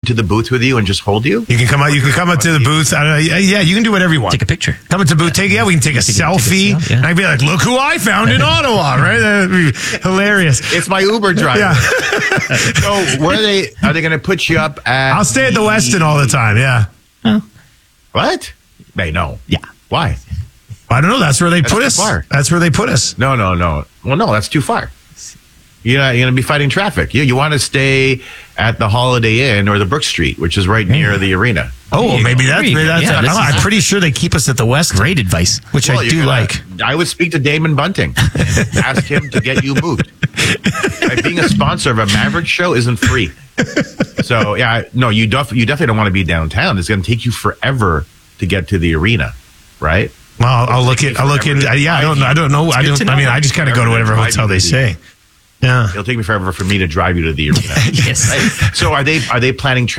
to the booth with you and just hold you? You can come out. You can come up to the booth. Yeah, you can do whatever you want. Take a picture. Come into the booth. We can take a selfie. Yeah. And I'd be like, look who I found in Ottawa, right? That'd be hilarious. It's my Uber driver. Yeah. So are they going to put you up at... I'll stay at the Westin all the time. Yeah. What? Hey, no. Yeah. Why? I don't know. That's where they put too us. far. That's where they put us. No. Well, no, that's too far. You're going to be fighting traffic. You want to stay at the Holiday Inn or the Brook Street, which is right near the arena. Oh, maybe that's. Yeah, I'm pretty sure they keep us at the West. Great advice. Which I do like. I would speak to Damon Bunting. Ask him to get you moved. Being a sponsor of a Maverick show isn't free. So, you definitely don't want to be downtown. It's going to take you forever to get to the arena, right? Well, I'll look in. Yeah, I don't know. I just kind of go to whatever hotel they say. Yeah. It'll take me forever for me to drive you to the arena. Yes. Right? So are they planning